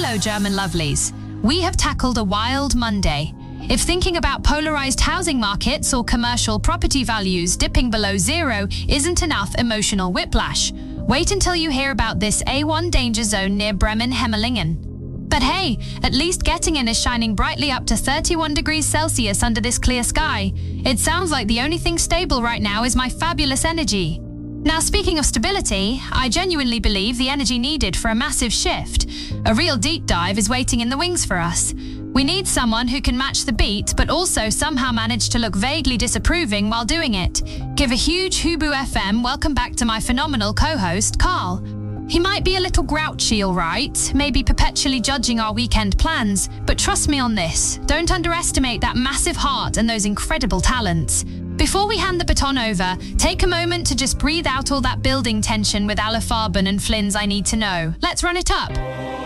Hello, German lovelies. We have tackled a wild Monday. If thinking about polarized housing markets or commercial property values dipping below zero isn't enough emotional whiplash, wait until you hear about this A1 danger zone near Bremen-Hemmelingen. But hey, at least Göttingen is shining brightly up to 31 degrees Celsius under this clear sky. It sounds like the only thing stable right now is my fabulous energy. Now, speaking of stability, I genuinely believe the energy needed for a massive shift. A real deep dive is waiting in the wings for us. We need someone who can match the beat, but also somehow manage to look vaguely disapproving while doing it. Give a huge Hubu FM welcome back to my phenomenal co-host, Carl. He might be a little grouchy, all right, maybe perpetually judging our weekend plans, but trust me on this, don't underestimate that massive heart and those incredible talents. Before we hand the baton over, take a moment to just breathe out all that building tension with Alifarben and Flynn's I Need to Know. Let's run it up.